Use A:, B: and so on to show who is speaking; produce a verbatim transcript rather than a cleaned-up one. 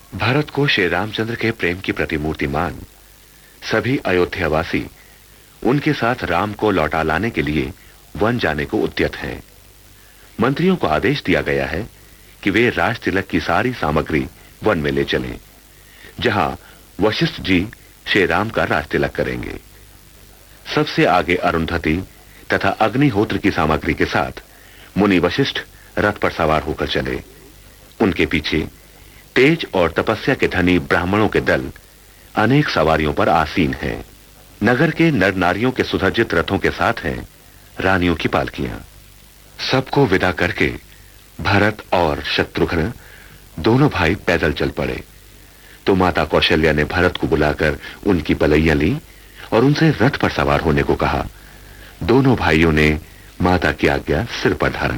A: भरत को श्री रामचंद्र के प्रेम की प्रतिमूर्ति मान सभी अयोध्यावासी उनके साथ राम को लौटा लाने के लिए वन जाने को उद्यत हैं। मंत्रियों को आदेश दिया गया है कि वे राज तिलक की सारी सामग्री वन में ले चलें, जहां वशिष्ठ जी श्री राम का राज तिलक करेंगे। सबसे आगे अरुंधति तथा अग्निहोत्र की सामग्री के साथ मुनि वशिष्ठ रथ पर सवार होकर चले। उनके पीछे तेज और तपस्या के धनी ब्राह्मणों के दल अनेक सवारियों पर आसीन हैं। नगर के नर नारियों के सुसज्जित रथों के साथ हैं रानियों की पालकियां। सबको विदा करके भरत और शत्रुघ्न दोनों भाई पैदल चल पड़े तो माता कौशल्या ने भरत को बुलाकर उनकी पलैया ली और उनसे रथ पर सवार होने को कहा। दोनों भाइयों ने माता की आज्ञा सिर पर धारण